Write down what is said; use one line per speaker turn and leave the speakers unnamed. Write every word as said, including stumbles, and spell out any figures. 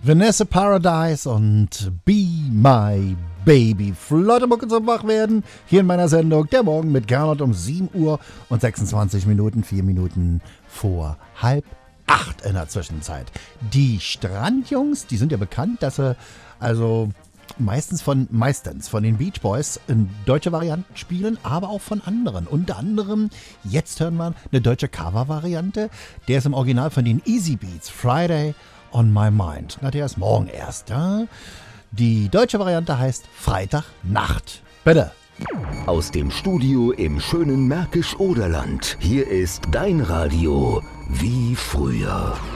Vanessa Paradise und Be My Baby. Flotte Mucke zum Wachwerden. Hier in meiner Sendung Der Morgen mit Gernot um sieben Uhr und sechsundzwanzig Minuten, vier Minuten vor halb acht in der Zwischenzeit. Die Strandjungs, die sind ja bekannt, dass sie also meistens von meistens von den Beach Boys in deutsche Varianten spielen, aber auch von anderen. Unter anderem, jetzt hören wir eine deutsche Cover-Variante. Der ist im Original von den Easy Beats, Friday on My Mind. Na, der ist morgen erst. Ja? Die deutsche Variante heißt Freitagnacht. Bitte.
Aus dem Studio im schönen Märkisch-Oderland. Hier ist dein Radio wie früher.